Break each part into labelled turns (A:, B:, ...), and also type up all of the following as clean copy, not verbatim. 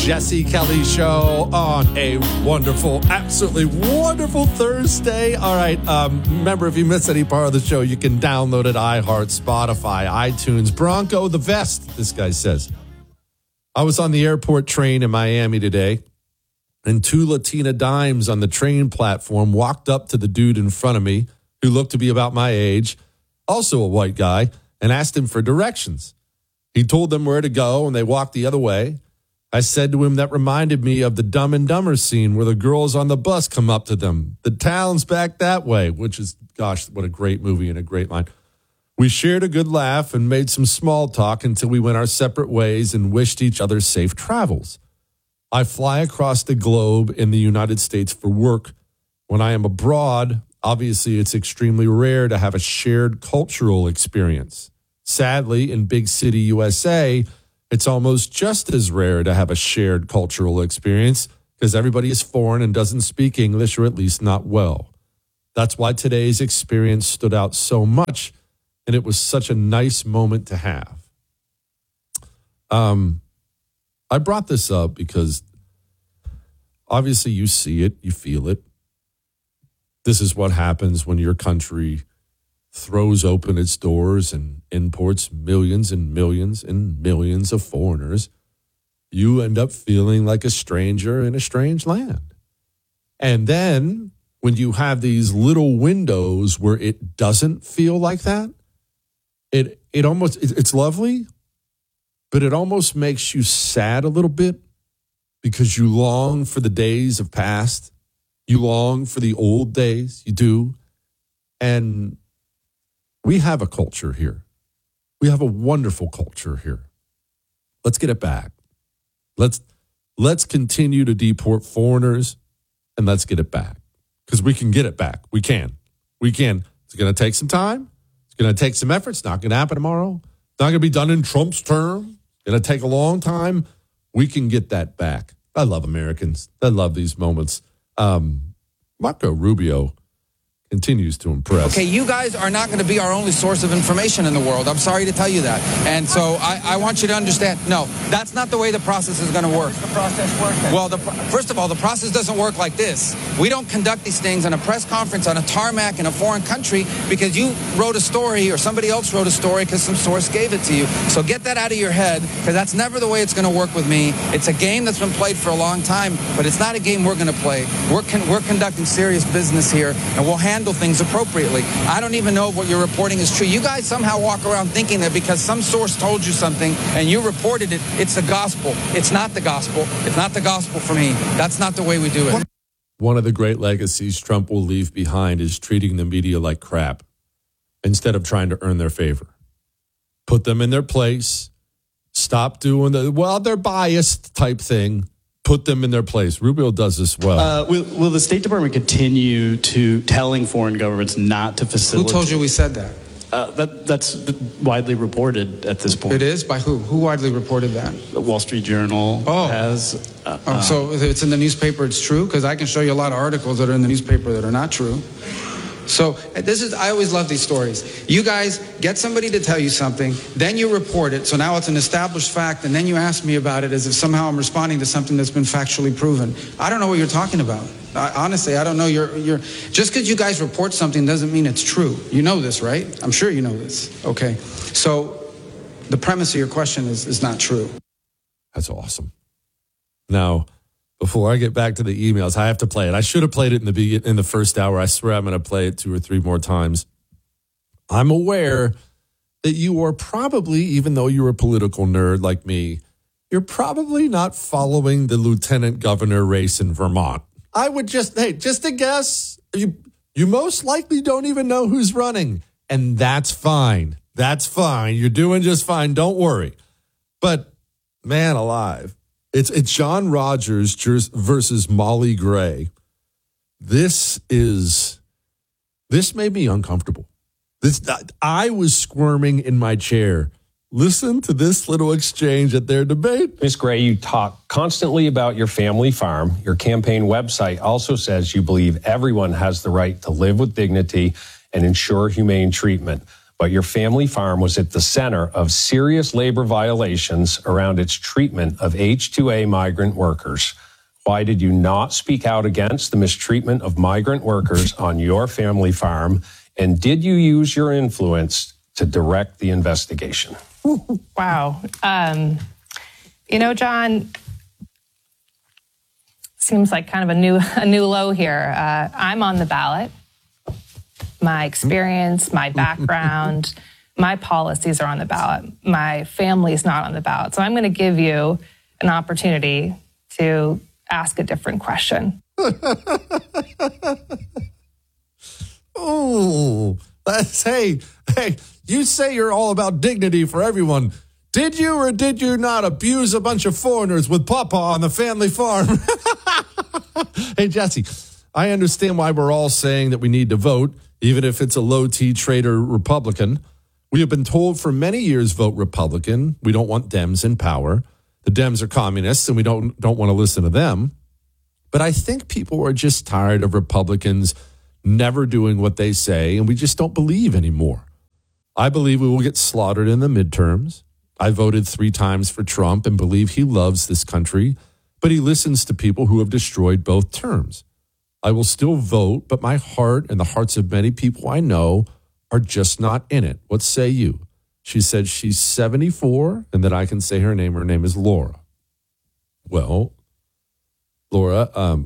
A: Jesse Kelly Show on a wonderful, absolutely wonderful Thursday. All right, remember, if you miss any part of the show, you can download it, iHeart, Spotify, iTunes. Bronco the Vest, this guy says. I was on the airport train in Miami today, and two Latina dimes on the train platform walked up to the dude in front of me, who looked to be about my age, also a white guy, and asked him for directions. He told them where to go, and they walked the other way. I said to him, that reminded me of the Dumb and Dumber scene where the girls on the bus come up to them. The town's back that way, which is, gosh, what a great movie and a great line. We shared a good laugh and made some small talk until we went our separate ways and wished each other safe travels. I fly across the globe in the United States for work. When I am abroad, obviously it's extremely rare to have a shared cultural experience. Sadly, in big city USA, it's almost just as rare to have a shared cultural experience because everybody is foreign and doesn't speak English, or at least not well. That's why today's experience stood out so much, and it was such a nice moment to have. I brought this up because obviously you see it, you feel it. This is what happens when your country throws open its doors and imports millions and millions and millions of foreigners. You end up feeling like a stranger in a strange land. And then when you have these little windows where it doesn't feel like that, it almost, it's lovely, but it almost makes you sad a little bit because you long for the days of past. You long for the old days. You do. And we have a culture here. We have a wonderful culture here. Let's get it back. Let's continue to deport foreigners, and let's get it back. Because we can get it back. We can. It's going to take some time. It's going to take some effort. It's not going to happen tomorrow. It's not going to be done in Trump's term. It's going to take a long time. We can get that back. I love Americans. I love these moments. Marco Rubio continues to impress.
B: Okay, you guys are not going to be our only source of information in the world. I'm sorry to tell you that. And so I want you to understand, no, that's not the way the process is going to work.
C: How does the process work then?
B: Well, first of all, the process doesn't work like this. We don't conduct these things in a press conference on a tarmac in a foreign country because you wrote a story or somebody else wrote a story because some source gave it to you. So get that out of your head, because that's never the way it's going to work with me. It's a game that's been played for a long time, but it's not a game we're going to play. We're conducting serious business here, and we'll handle things appropriately. I don't even know if what you're reporting is true. You guys somehow walk around thinking that because some source told you something and you reported it, it's the gospel. It's not the gospel. It's not the gospel for me. That's not the way we do it.
A: One of the great legacies Trump will leave behind is treating the media like crap instead of trying to earn their favor. Put them in their place. Stop doing they're biased type thing. Put them in their place. Rubio does this well.
D: Will the State Department continue to telling foreign governments not to facilitate?
B: Who told you we said that?
D: That's widely reported at this point.
B: It is? By who? Who widely reported that?
D: The Wall Street Journal has.
B: So if it's in the newspaper, it's true? Because I can show you a lot of articles that are in the newspaper that are not true. So I always love these stories. You guys get somebody to tell you something, then you report it. So now it's an established fact, and then you ask me about it as if somehow I'm responding to something that's been factually proven. I don't know what you're talking about. Honestly, I don't know. You're just because you guys report something doesn't mean it's true. You know this, right? I'm sure you know this. Okay. So the premise of your question is not true.
A: That's awesome. Now, before I get back to the emails, I have to play it. I should have played it in the first hour. I swear I'm going to play it 2 or 3 more times. I'm aware that you are probably, even though you're a political nerd like me, you're probably not following the lieutenant governor race in Vermont. I would just a guess. You most likely don't even know who's running, and that's fine. That's fine. You're doing just fine. Don't worry. But man alive. It's John Rogers versus Molly Gray. This made me uncomfortable. I was squirming in my chair. Listen to this little exchange at their debate.
E: Ms. Gray, you talk constantly about your family farm. Your campaign website also says you believe everyone has the right to live with dignity and ensure humane treatment. but your family farm was at the center of serious labor violations around its treatment of H-2A migrant workers. Why did you not speak out against the mistreatment of migrant workers on your family farm? And did you use your influence to direct the investigation?
C: Wow. John, seems like kind of a new low here. I'm on the ballot. My experience, my background, my policies are on the ballot. My family's not on the ballot. So I'm going to give you an opportunity to ask a different question.
A: Oh, hey, you say you're all about dignity for everyone. Did you or did you not abuse a bunch of foreigners with Papa on the family farm? Hey, Jesse, I understand why we're all saying that we need to vote, even if it's a low-T trader Republican. We have been told for many years, vote Republican. We don't want Dems in power. The Dems are communists, and we don't want to listen to them. But I think people are just tired of Republicans never doing what they say, and we just don't believe anymore. I believe we will get slaughtered in the midterms. I voted 3 times for Trump and believe he loves this country, but he listens to people who have destroyed both terms. I will still vote, but my heart and the hearts of many people I know are just not in it. What say you? She said she's 74 and that I can say her name. Her name is Laura. Well, Laura,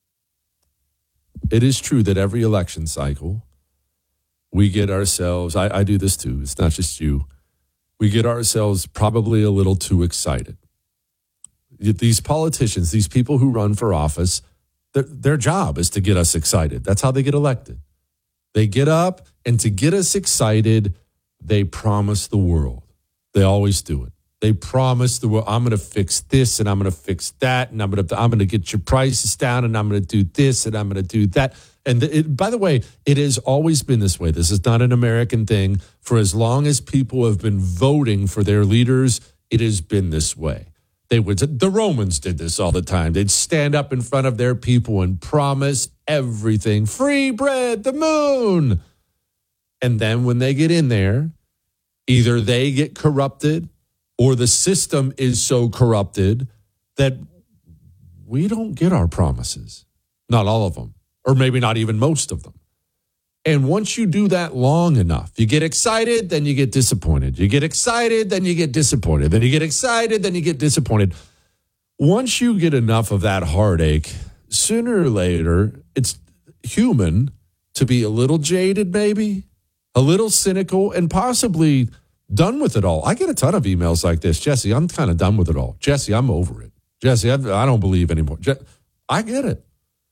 A: it is true that every election cycle, we get ourselves, I do this too, it's not just you, we get ourselves probably a little too excited. These politicians, these people who run for office, their job is to get us excited. That's how they get elected. They get up, and to get us excited, they promise the world. They always do it. They promise the world, I'm going to fix this, and I'm going to fix that, and I'm going to get your prices down, and I'm going to do this, and I'm going to do that. And by the way, it has always been this way. This is not an American thing. For as long as people have been voting for their leaders, it has been this way. The Romans did this all the time. They'd stand up in front of their people and promise everything. Free bread, the moon. And then when they get in there, either they get corrupted or the system is so corrupted that we don't get our promises. Not all of them, or maybe not even most of them. And once you do that long enough, you get excited, then you get disappointed. You get excited, then you get disappointed. Then you get excited, then you get disappointed. Once you get enough of that heartache, sooner or later, it's human to be a little jaded, maybe, a little cynical, and possibly done with it all. I get a ton of emails like this. Jesse, I'm kind of done with it all. Jesse, I'm over it. Jesse, I don't believe anymore. I get it.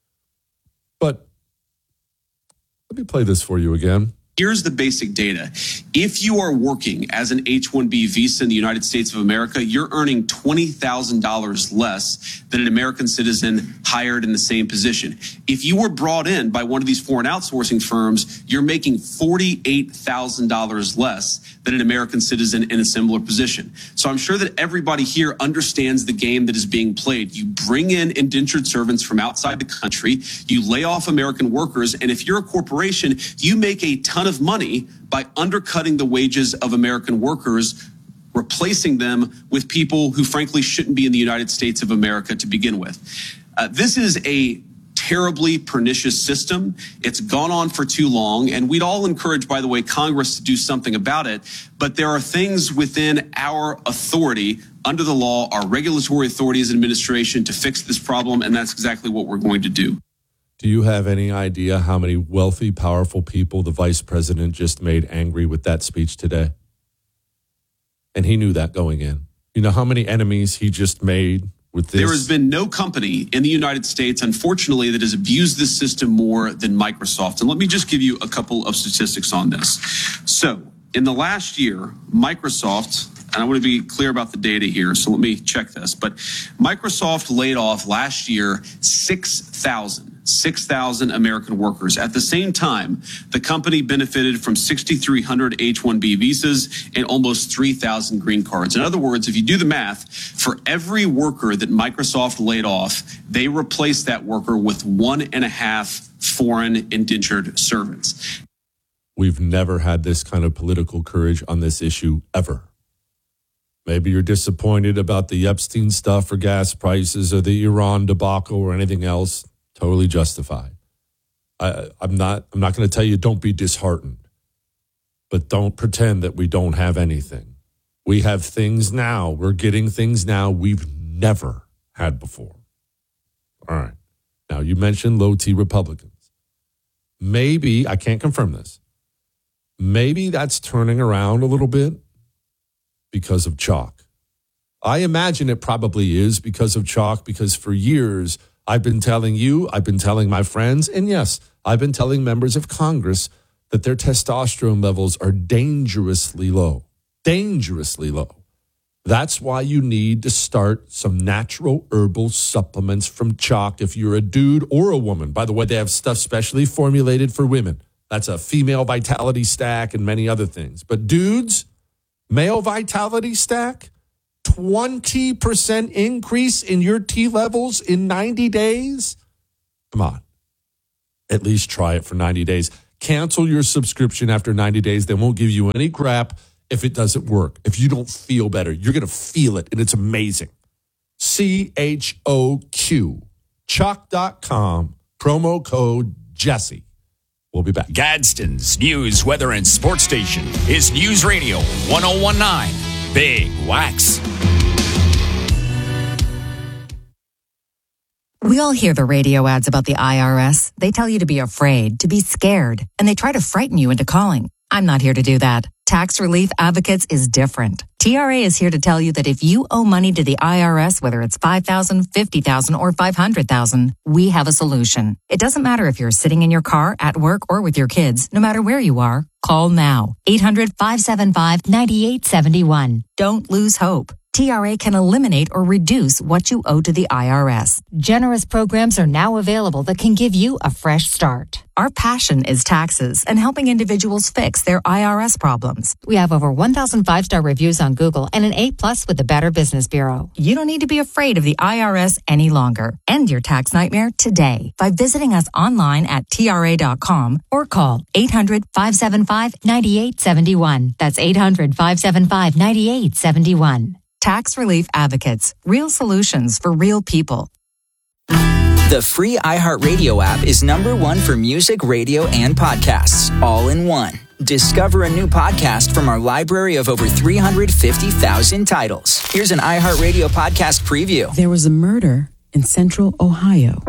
A: But let me play this for you again.
F: Here's the basic data. If you are working as an H-1B visa in the United States of America, you're earning $20,000 less than an American citizen hired in the same position. If you were brought in by one of these foreign outsourcing firms, you're making $48,000 less than an American citizen in a similar position. So I'm sure that everybody here understands the game that is being played. You bring in indentured servants from outside the country, you lay off American workers, and if you're a corporation, you make a ton of money by undercutting the wages of American workers, replacing them with people who frankly shouldn't be in the United States of America to begin with. This is a terribly pernicious system. It's gone on for too long, and we'd all encourage, by the way, Congress to do something about it. But there are things within our authority under the law, our regulatory authority as an administration, to fix this problem, and that's exactly what we're going to do.
A: Do you have any idea how many wealthy, powerful people the vice president just made angry with that speech today? And he knew that going in. You know how many enemies he just made with this?
F: There has been no company in the United States, unfortunately, that has abused this system more than Microsoft. And let me just give you a couple of statistics on this. So in the last year, Microsoft, and I want to be clear about the data here, so let me check this. But Microsoft laid off last year 6,000 American workers. At the same time, the company benefited from 6,300 H-1B visas and almost 3,000 green cards. In other words, if you do the math, for every worker that Microsoft laid off, they replaced that worker with 1.5 foreign indentured servants.
A: We've never had this kind of political courage on this issue ever. Maybe you're disappointed about the Epstein stuff or gas prices or the Iran debacle or anything else. Totally justified. I'm not going to tell you don't be disheartened, but don't pretend that we don't have anything. We have things now. We're getting things now we've never had before. All right. Now, you mentioned low T Republicans. Maybe, I can't confirm this, maybe that's turning around a little bit because of chalk. I imagine it probably is because of chalk, because for years I've been telling you, I've been telling my friends, and yes, I've been telling members of Congress that their testosterone levels are dangerously low. Dangerously low. That's why you need to start some natural herbal supplements from chalk if you're a dude or a woman. By the way, they have stuff specially formulated for women. That's a female vitality stack and many other things. But dudes, male vitality stack, 20% increase in your T levels in 90 days? Come on. At least try it for 90 days. Cancel your subscription after 90 days. They won't give you any crap if it doesn't work. If you don't feel better, you're going to feel it, and it's amazing. CHOQ. Chalk.com. Promo code Jesse. We'll be back.
G: Gadsden's News, Weather, and Sports Station is News Radio 1019 Big Wax.
H: We all hear the radio ads about the IRS. They tell you to be afraid, to be scared, and they try to frighten you into calling. I'm not here to do that. Tax Relief Advocates is different. TRA is here to tell you that if you owe money to the IRS, whether it's $5,000, $50,000, or $500,000, we have a solution. It doesn't matter if you're sitting in your car, at work, or with your kids. No matter where you are, call now. 800-575-9871. Don't lose hope. TRA can eliminate or reduce what you owe to the IRS. Generous programs are now available that can give you a fresh start. Our passion is taxes and helping individuals fix their IRS problems. We have over 1,000 5-star reviews on Google and an A+ with the Better Business Bureau. You don't need to be afraid of the IRS any longer. End your tax nightmare today by visiting us online at TRA.com or call 800-575-9871. That's 800-575-9871. Tax Relief Advocates. Real solutions for real people.
I: The free iHeartRadio app is #1 for music, radio, and podcasts, all in one. Discover a new podcast from our library of over 350,000 titles. Here's an iHeartRadio podcast preview.
J: There was a murder in Central Ohio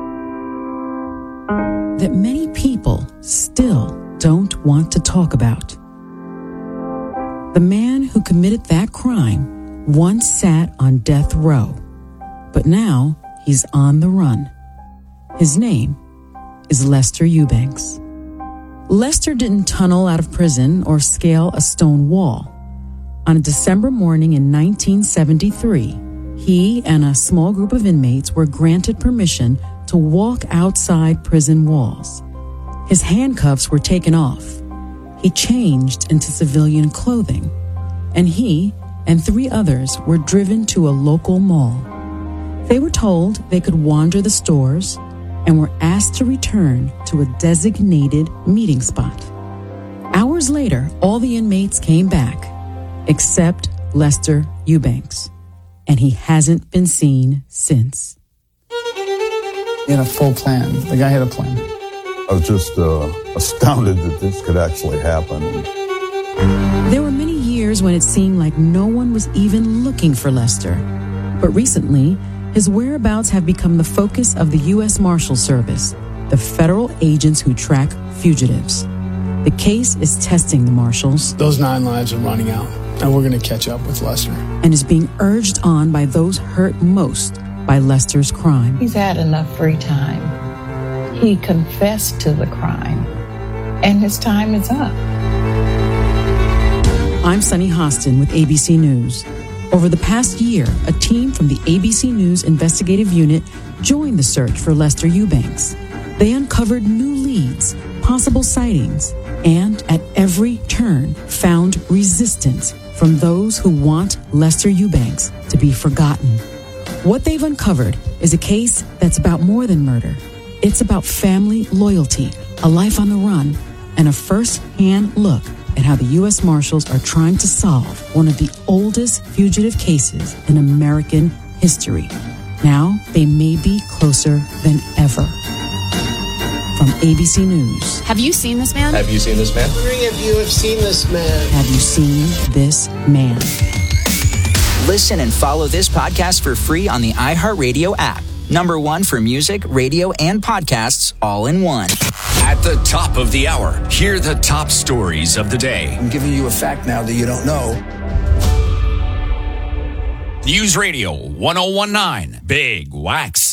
J: that many people still don't want to talk about. The man who committed that crime once sat on death row, but now he's on the run. His name is Lester Eubanks. Lester didn't tunnel out of prison or scale a stone wall. On a December morning in 1973, he and a small group of inmates were granted permission to walk outside prison walls. His handcuffs were taken off. He changed into civilian clothing, and he and 3 others were driven to a local mall. They were told they could wander the stores and were asked to return to a designated meeting spot. Hours later, all the inmates came back, except Lester Eubanks, and he hasn't been seen since.
K: He had a full plan. The guy had a plan.
L: I was just astounded that this could actually happen.
J: There were many years when it seemed like no one was even looking for Lester. But recently, his whereabouts have become the focus of the U.S. Marshal Service, the federal agents who track fugitives. The case is testing the marshals.
K: Those 9 lives are running out, and we're going to catch up with Lester.
J: And is being urged on by those hurt most by Lester's crime.
M: He's had enough free time. He confessed to the crime, and his time is up.
J: I'm Sunny Hostin with ABC News. Over the past year, a team from the ABC News Investigative Unit joined the search for Lester Eubanks. They uncovered new leads, possible sightings, and at every turn found resistance from those who want Lester Eubanks to be forgotten. What they've uncovered is a case that's about more than murder. It's about family loyalty, a life on the run, and a first-hand look at how the U.S. Marshals are trying to solve one of the oldest fugitive cases in American history. Now they may be closer than ever. From ABC News.
N: Have you seen this man?
O: Have you seen this man?
P: I'm wondering if you have seen this man.
J: Have you seen this man?
I: Listen and follow this podcast for free on the iHeartRadio app. #1 for music, radio, and podcasts all in one.
G: At the top of the hour, hear the top stories of the day.
P: I'm giving you a fact now that you don't know.
G: News Radio 1019, Big Wax